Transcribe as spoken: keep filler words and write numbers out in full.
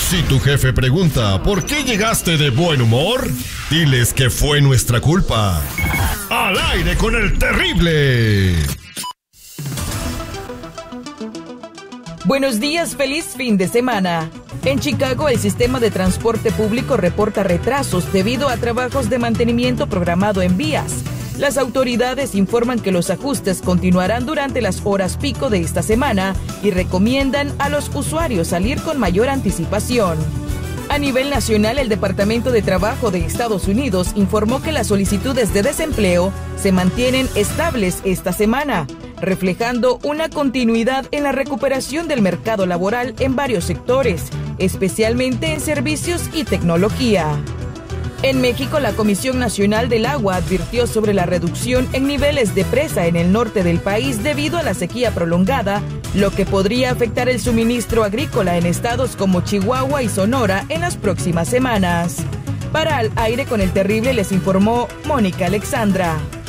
Si tu jefe pregunta ¿por qué llegaste de buen humor? Diles que fue nuestra culpa. ¡Al aire con el terrible! Buenos días, feliz fin de semana. En Chicago, el sistema de transporte público reporta retrasos debido a trabajos de mantenimiento programado en vías. Las autoridades informan que los ajustes continuarán durante las horas pico de esta semana y recomiendan a los usuarios salir con mayor anticipación. A nivel nacional, el Departamento de Trabajo de Estados Unidos informó que las solicitudes de desempleo se mantienen estables esta semana, reflejando una continuidad en la recuperación del mercado laboral en varios sectores, especialmente en servicios y tecnología. En México, la Comisión Nacional del Agua advirtió sobre la reducción en niveles de presa en el norte del país debido a la sequía prolongada, lo que podría afectar el suministro agrícola en estados como Chihuahua y Sonora en las próximas semanas. Para Al Aire con el Terrible les informó Mónica Alexandra.